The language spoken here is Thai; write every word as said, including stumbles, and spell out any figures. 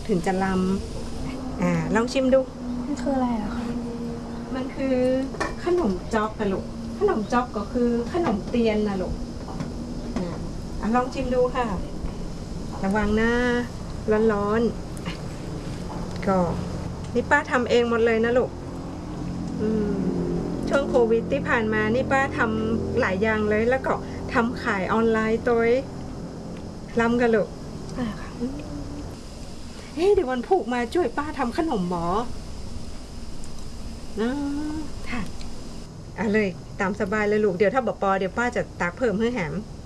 ถึงจะลำอ่าลองชิมดูมันคืออะไรอะคะมันคือขนมจ๊อกกันลูกขนมจ๊อกก็คือขนมเตียนนะลูกอ่าลองชิมดูค่ะระวังหน้าร้อนๆก็นี่ป้าทำเองหมดเลยนะลูกอืมช่วงโควิดที่ผ่านมานี่ป้าทำหลายอย่างเลยแล้วก็ทำขายออนไลน์ตัวลำกันลูกใช่ค่ะเฮ้ยเดี๋ยววันผูกมาช่วยป้าทำขนมหมอนะค่ะอ่ะเลยตามสบายเลยลูกเดี๋ยวถ้าบอกปอเดี๋ยวป้าจะตักเพิ่มให้แหม